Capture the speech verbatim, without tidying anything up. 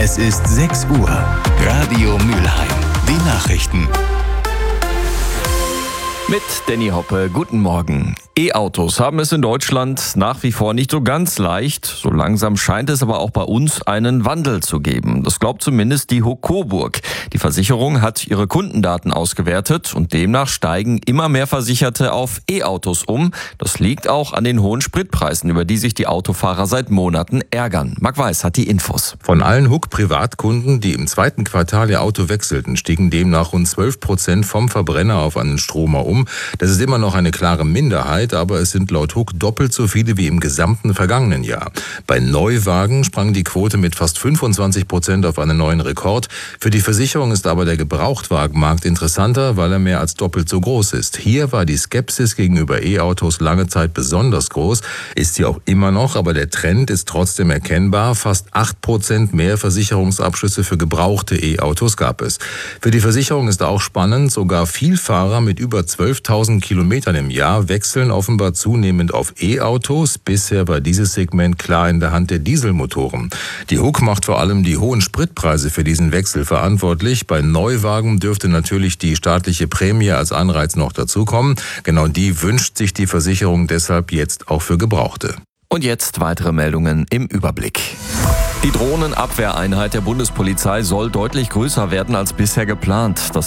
Es ist sechs Uhr. Radio Mülheim. Die Nachrichten. Mit Danny Hoppe, guten Morgen. E-Autos haben es in Deutschland nach wie vor nicht so ganz leicht. So langsam scheint es aber auch bei uns einen Wandel zu geben. Das glaubt zumindest die H U K Coburg. Die Versicherung hat ihre Kundendaten ausgewertet und demnach steigen immer mehr Versicherte auf E-Autos um. Das liegt auch an den hohen Spritpreisen, über die sich die Autofahrer seit Monaten ärgern. Marc Weiß hat die Infos. Von allen H U K-Privatkunden, die im zweiten Quartal ihr Auto wechselten, stiegen demnach rund zwölf Prozent vom Verbrenner auf einen Stromer um. Das ist immer noch eine klare Minderheit, aber es sind laut H U K doppelt so viele wie im gesamten vergangenen Jahr. Bei Neuwagen sprang die Quote mit fast fünfundzwanzig Prozent auf einen neuen Rekord. Für die Versicherung ist aber der Gebrauchtwagenmarkt interessanter, weil er mehr als doppelt so groß ist. Hier war die Skepsis gegenüber E-Autos lange Zeit besonders groß, ist sie auch immer noch, aber der Trend ist trotzdem erkennbar. Fast acht Prozent mehr Versicherungsabschlüsse für gebrauchte E-Autos gab es. Für die Versicherung ist auch spannend, sogar Vielfahrer mit über zwölftausend Kilometern im Jahr wechseln offenbar zunehmend auf E-Autos. Bisher war dieses Segment klar in der Hand der Dieselmotoren. Die H U K macht vor allem die hohen Spritpreise für diesen Wechsel verantwortlich. Bei Neuwagen dürfte natürlich die staatliche Prämie als Anreiz noch dazukommen. Genau die wünscht sich die Versicherung deshalb jetzt auch für Gebrauchte. Und jetzt weitere Meldungen im Überblick. Die Drohnenabwehreinheit der Bundespolizei soll deutlich größer werden als bisher geplant. Das